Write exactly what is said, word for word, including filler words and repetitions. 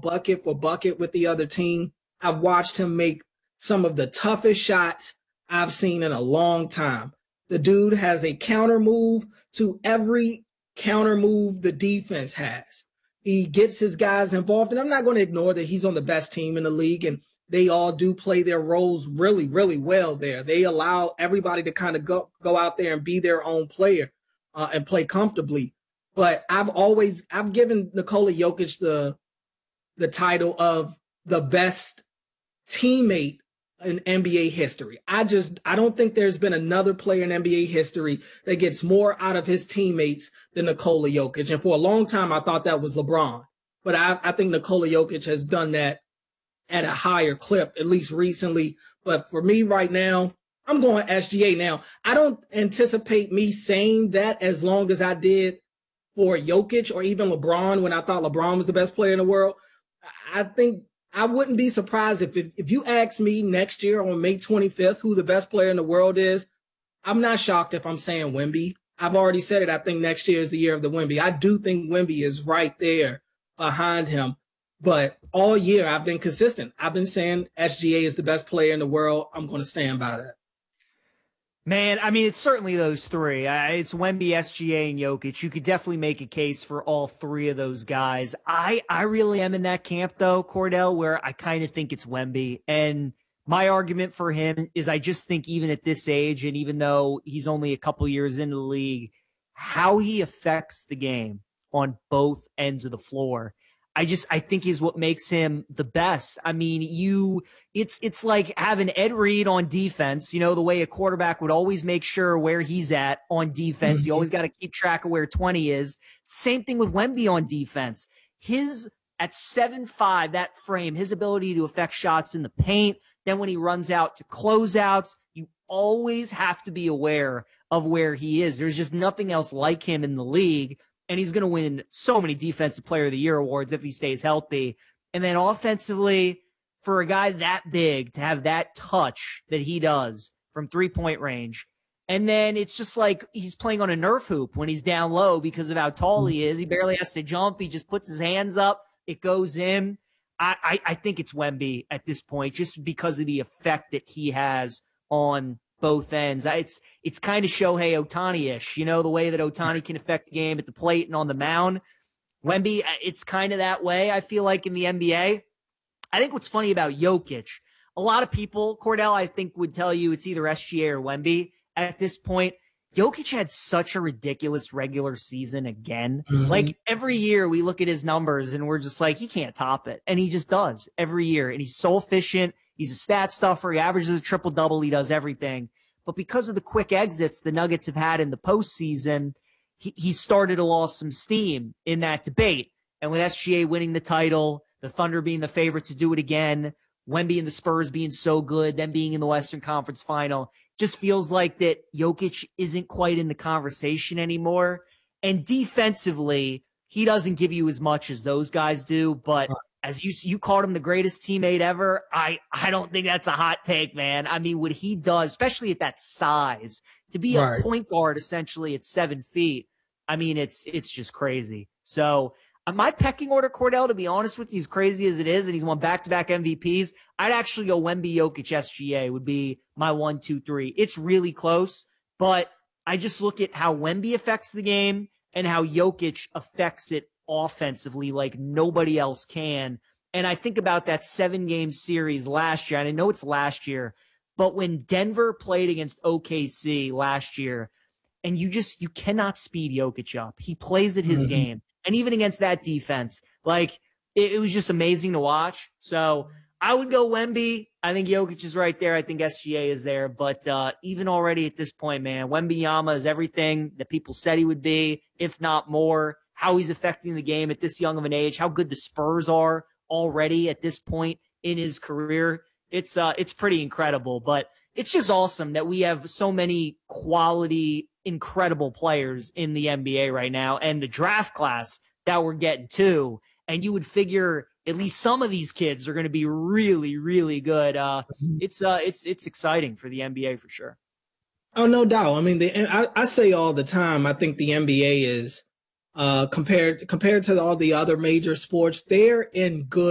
bucket for bucket with the other team. I've watched him make some of the toughest shots I've seen in a long time. The dude has a counter move to every counter move the defense has. He gets his guys involved, and I'm not going to ignore that he's on the best team in the league, and they all do play their roles really, really well there. They allow everybody to kind of go, go out there and be their own player uh, and play comfortably. But I've always, I've given Nikola Jokic the, the title of the best teammate in N B A history. I just, I don't think there's been another player in N B A history that gets more out of his teammates than Nikola Jokic. And for a long time, I thought that was LeBron. But I, I think Nikola Jokic has done that at a higher clip, at least recently. But for me right now, I'm going S G A now. I don't anticipate me saying that as long as I did for Jokic or even LeBron when I thought LeBron was the best player in the world. I think I wouldn't be surprised if, if if you ask me next year on May twenty-fifth who the best player in the world is. I'm not shocked if I'm saying Wemby. I've already said it. I think next year is the year of the Wemby. I do think Wemby is right there behind him. But all year I've been consistent. I've been saying S G A is the best player in the world. I'm going to stand by that. Man, I mean, it's certainly those three. Uh, it's Wemby, S G A, and Jokic. You could definitely make a case for all three of those guys. I, I really am in that camp, though, Cordell, where I kind of think it's Wemby. And my argument for him is I just think even at this age, and even though he's only a couple years into the league, how he affects the game on both ends of the floor, I just, I think is what makes him the best. I mean, you, it's, it's like having Ed Reed on defense, you know, the way a quarterback would always make sure where he's at on defense. Mm-hmm. You always got to keep track of where twenty is. Same thing with Wemby on defense. His, at seven five, that frame, his ability to affect shots in the paint. Then when he runs out to closeouts, you always have to be aware of where he is. There's just nothing else like him in the league. And he's going to win so many Defensive Player of the Year awards if he stays healthy. And then offensively, for a guy that big to have that touch that he does from three-point range, and then it's just like he's playing on a Nerf hoop when he's down low because of how tall he is. He barely has to jump. He just puts his hands up. It goes in. I, I, I think it's Wemby at this point just because of the effect that he has on both ends. It's it's kind of Shohei Ohtani-ish, you know, the way that Ohtani can affect the game at the plate and on the mound. Wemby, it's kind of that way, I feel like, in the N B A. I think what's funny about Jokic, a lot of people, Cordell, I think, would tell you it's either S G A or Wemby at this point. Jokic had such a ridiculous regular season again. Mm-hmm. Like, every year we look at his numbers and we're just like, he can't top it. And he just does every year. And he's so efficient. He's a stat stuffer. He averages a triple-double. He does everything. But because of the quick exits the Nuggets have had in the postseason, he, he started to lose some steam in that debate. And with S G A winning the title, the Thunder being the favorite to do it again, Wemby and the Spurs being so good, them being in the Western Conference Final, just feels like that Jokic isn't quite in the conversation anymore. And defensively, he doesn't give you as much as those guys do, but as you you called him the greatest teammate ever, I, I don't think that's a hot take, man. I mean, what he does, especially at that size, to be right. a point guard essentially at seven feet, I mean, it's it's just crazy. So uh, my pecking order, Cordell, to be honest with you, as crazy as it is, and he's won back-to-back M V Ps, I'd actually go Wemby, Jokic, S G A would be my one, two, three. It's really close, but I just look at how Wemby affects the game and how Jokic affects it offensively like nobody else can. And I think about that seven game series last year, and I know it's last year, but when Denver played against O K C last year, and you just, you cannot speed Jokic up. He plays at his mm-hmm. game. And even against that defense, like it, it was just amazing to watch. So I would go Wemby. I think Jokic is right there. I think S G A is there. But uh, even already at this point, man, Wembanyama is everything that people said he would be, if not more. How he's affecting the game at this young of an age, how good the Spurs are already at this point in his career. It's uh, it's pretty incredible, but it's just awesome that we have so many quality, incredible players in the N B A right now, and the draft class that we're getting too. And you would figure at least some of these kids are going to be really, really good. Uh, it's uh, it's it's exciting for the N B A for sure. Oh, no doubt. I mean, the, I, I say all the time, I think the N B A is uh, compared compared to all the other major sports, they're in good.